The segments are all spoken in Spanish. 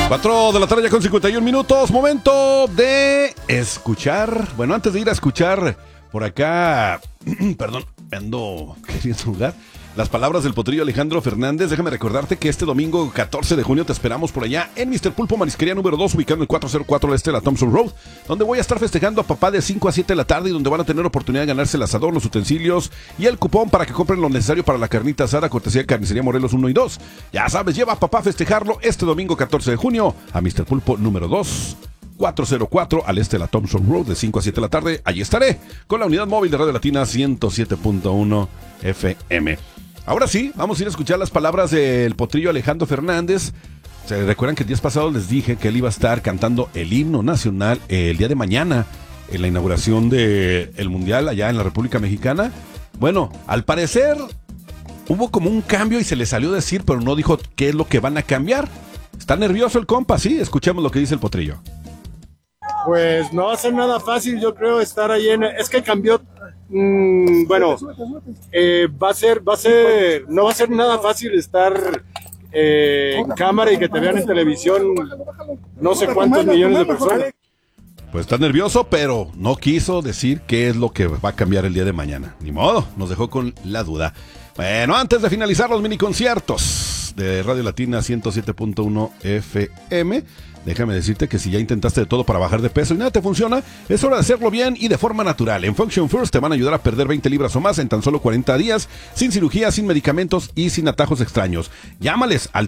4 de la tarde ya con 51 minutos, momento de escuchar, bueno, antes de ir a escuchar por acá, perdón, ando queriendo jugar, las palabras del potrillo Alejandro Fernández. Déjame recordarte que este domingo 14 de junio te esperamos por allá en Mr. Pulpo Marisquería número 2, ubicado en el 404 al este de la Thompson Road, donde voy a estar festejando a papá de 5 a 7 de la tarde y donde van a tener oportunidad de ganarse el asador, los utensilios y el cupón para que compren lo necesario para la carnita asada, cortesía de Carnicería Morelos 1 y 2. Ya sabes, lleva a papá a festejarlo este domingo 14 de junio a Mr. Pulpo número 2. 404 al este de la Thompson Road de 5 a 7 de la tarde. Allí estaré con la unidad móvil de Radio Latina 107.1 FM. Ahora sí, vamos a ir a escuchar las palabras del potrillo Alejandro Fernández. ¿Se recuerdan que el día pasado les dije que él iba a estar cantando el himno nacional el día de mañana en la inauguración del Mundial allá en la República Mexicana? Bueno, al parecer hubo como un cambio y se le salió a decir, pero no dijo qué es lo que van a cambiar. Está nervioso el compa, sí, escuchemos lo que dice el potrillo. Pues no va a ser nada fácil, yo creo, estar ahí es que cambió, bueno, no va a ser nada fácil estar en cámara y que te vean en televisión no sé cuántos millones de personas. Pues está nervioso, pero no quiso decir qué es lo que va a cambiar el día de mañana. Ni modo, nos dejó con la duda. Bueno, antes de finalizar los mini conciertos de Radio Latina 107.1 FM, déjame decirte que si ya intentaste de todo para bajar de peso y nada te funciona, es hora de hacerlo bien y de forma natural. En Function First te van a ayudar a perder 20 libras o más en tan solo 40 días, sin cirugía, sin medicamentos y sin atajos extraños. Llámales al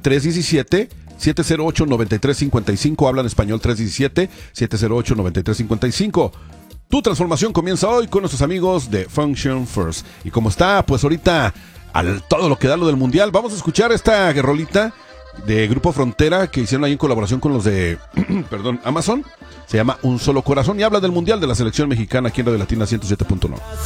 317-708-9355, hablan español 317-708-9355. Tu transformación comienza hoy con nuestros amigos de Function First. Y como está, pues ahorita, todo lo que da lo del Mundial, vamos a escuchar esta rolita de Grupo Frontera que hicieron ahí en colaboración con los de Amazon. Se llama Un Solo Corazón y habla del Mundial de la selección mexicana aquí en Radio Latina 107.1.